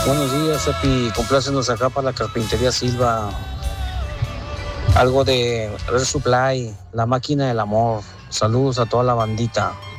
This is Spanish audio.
Buenos días, Epi. Complácenos acá para la carpintería Silva. Algo de Red Supply, la máquina del amor. Saludos a toda la bandita.